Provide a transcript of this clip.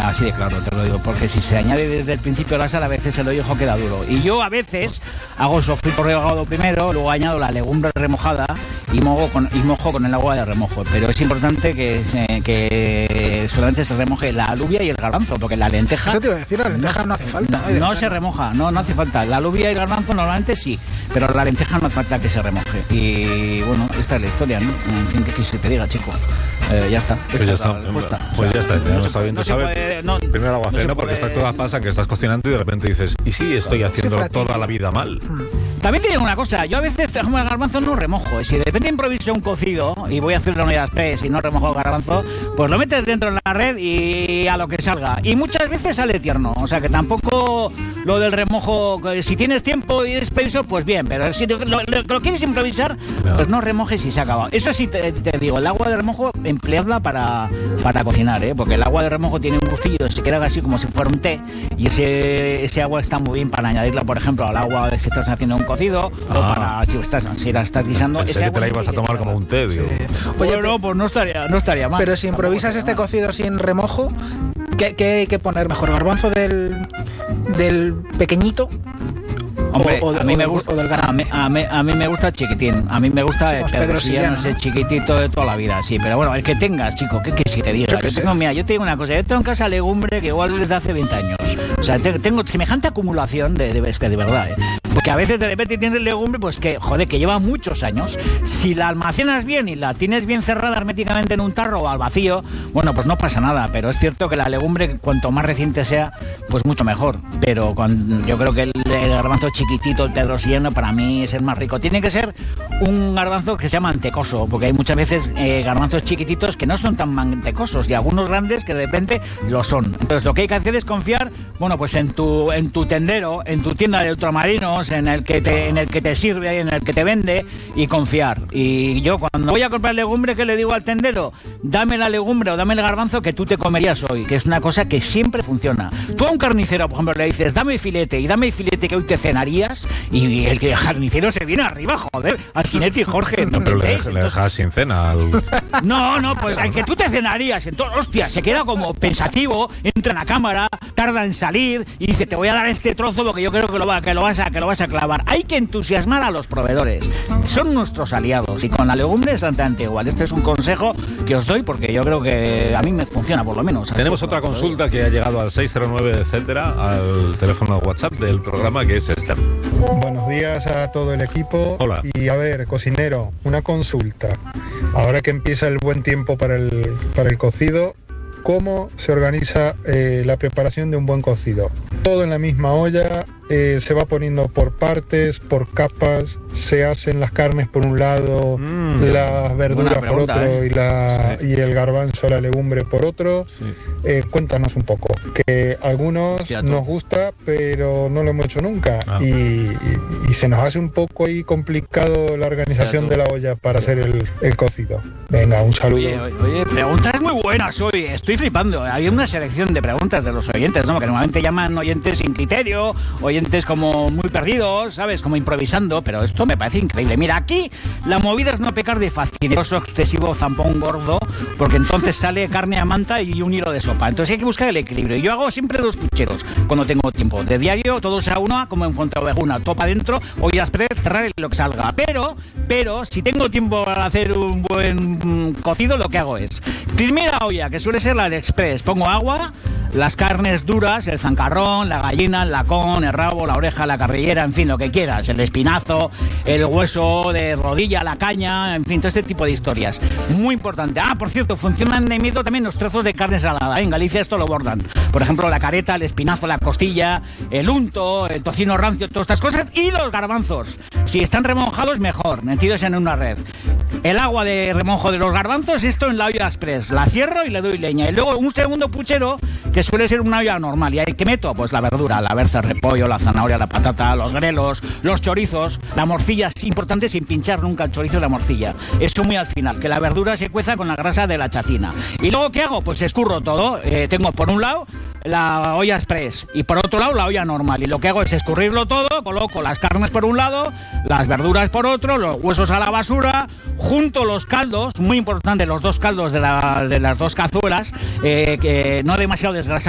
así de claro te lo digo, porque si se añade desde el principio la sal, a veces el ollejo queda duro. Y yo a veces hago sofrito regado primero, luego añado la legumbre remojada y mojo con el agua de remojo. Pero es importante que solamente se remoje la alubia y el garbanzo, porque la lenteja... Eso te iba a decir, la lenteja no hace falta. No se remoja, no hace falta. La alubia y el garbanzo normalmente sí, pero la lenteja no hace falta que se remoje. Y bueno, esta es la historia, ¿no? En fin, ¿qué quise te diga, chico? Ya está. Pues ya está. Pues ya está. No está bien, tú sabes. Primero agua cena, porque estas cosas pasan que estás cocinando y de repente dices, ¿y si estoy haciendo toda la vida mal? También te digo una cosa, yo a veces como el garbanzo no remojo. Si de repente improviso un cocido y voy a hacer una olla express y no remojo el garbanzo, pues lo metes dentro de la red y a lo que salga. Y muchas veces sale tierno, o sea que tampoco lo del remojo, si tienes tiempo y eres previsor, pues bien, pero si lo quieres improvisar, pues no remojes y se acaba. Eso sí te digo, el agua de remojo empleadla para cocinar, porque el agua de remojo tiene un gustillo, se queda así como si fuera un té, y ese agua está muy bien para añadirla, por ejemplo, al agua si estás haciendo un cocido, o para si la estás guisando. Pensé que te la ibas a tomar como un té, digo. Oye, bueno, pues no estaría mal. Pero si improvisas este cocido sin remojo, ¿qué hay que poner mejor? ¿Garbanzo del pequeñito? Hombre, a mí me gusta el chiquitín. A mí me gusta el pedrosillano, ese chiquitito de toda la vida, sí. Pero bueno, el que tengas, chico, ¿qué si te diga? Yo te digo una cosa, yo tengo en casa legumbre que igual desde hace 20 años. O sea, tengo semejante acumulación de verdad, Porque a veces de repente tienes legumbre, pues que lleva muchos años. Si la almacenas bien y la tienes bien cerrada herméticamente en un tarro o al vacío, bueno, pues no pasa nada. Pero es cierto que la legumbre, cuanto más reciente sea, pues mucho mejor. Pero yo creo que el garbanzo chiquitito, el pedrosillano, para mí es el más rico. Tiene que ser un garbanzo que sea mantecoso, porque hay muchas veces garbanzos chiquititos que no son tan mantecosos y algunos grandes que de repente lo son. Entonces lo que hay que hacer es confiar, bueno, pues en tu tendero, en tu tienda de ultramarinos, en el que te sirve y en el que te vende, y confiar. Y yo cuando voy a comprar legumbre, ¿qué le digo al tendero? Dame la legumbre o dame el garbanzo que tú te comerías hoy, que es una cosa que siempre funciona. Tú a un carnicero, por ejemplo, le dices, dame filete que hoy te cenarías, y el carnicero se viene arriba, joder, al Sinete y Jorge. No, pero le dejas sin cena. No, pues el que tú te cenarías, entonces, hostia, se queda como pensativo, entra en la cámara, tarda en salir y dice, te voy a dar este trozo porque yo creo que lo vas a clavar. Hay que entusiasmar a los proveedores, son nuestros aliados, y con la legumbre es exactamente igual. Este es un consejo que os doy porque yo creo que a mí me funciona, por lo menos. Tenemos otra consulta que ha llegado al 609, etcétera, al teléfono WhatsApp del programa, que es Esther. Buenos días a todo el equipo. Hola. Y a ver, cocinero, una consulta. Ahora que empieza el buen tiempo para el cocido, ¿cómo se organiza la preparación de un buen cocido? Todo en la misma olla, se va poniendo por partes, por capas, se hacen las carnes por un lado, las verduras por otro, y el garbanzo, la legumbre por otro. Sí. Cuéntanos un poco, que a algunos nos gusta, pero no lo hemos hecho nunca, y se nos hace un poco ahí complicado la organización de la olla para hacer el cocido. Venga, un saludo. Oye, preguntas muy buenas hoy, estoy flipando. Hay una selección de preguntas de los oyentes, ¿no? Que normalmente llaman oyentes sin criterio, oyentes como muy perdidos, ¿sabes? Como improvisando, pero esto me parece increíble. Mira, aquí la movida es no pecar de facineroso, excesivo, zampón gordo, porque entonces sale carne a manta y un hilo de sopa. Entonces hay que buscar el equilibrio. Yo hago siempre 2 pucheros cuando tengo tiempo. De diario, todos a una, como en Fuenteovejuna, topa adentro, ollas tres, cerrar y lo que salga. Pero, si tengo tiempo para hacer un buen cocido, lo que hago es, primera olla, que suele ser la de express, pongo agua, las carnes duras, el zancarrón, la gallina, el lacón, el rabo, la oreja, la carrillera, en fin, lo que quieras, el espinazo, el hueso de rodilla, la caña, en fin, todo este tipo de historias. Muy importante. Por cierto, funcionan de miedo también los trozos de carne salada. En Galicia esto lo bordan. Por ejemplo, la careta, el espinazo, la costilla, el unto, el tocino rancio, todas estas cosas, y los garbanzos. Si están remojados, mejor, metidos en una red. El agua de remojo de los garbanzos, esto en la olla express. La cierro y le doy leña. Y luego un segundo puchero, que suele ser una olla normal. ¿Y ahí qué meto? Pues la verdura, la berza, el repollo, la zanahoria, la patata, los grelos, los chorizos. La morcilla es importante, sin pinchar nunca el chorizo y la morcilla. Eso muy al final, que la verdura se cueza con la grasa de la chacina. ¿Y luego qué hago? Pues escurro todo. Tengo por un lado la olla express y por otro lado la olla normal, y lo que hago es escurrirlo todo, coloco las carnes por un lado, las verduras por otro, los huesos a la basura, junto los caldos, muy importante, los 2 caldos de las 2 cazuelas, que no demasiado desgrasados,